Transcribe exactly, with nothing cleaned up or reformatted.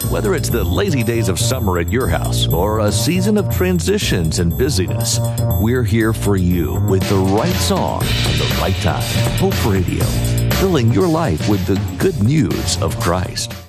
Whether it's the lazy days of summer at your house or a season of transitions and busyness, we're here for you with the right song at the right time. Hope Radio, filling your life with the good news of Christ.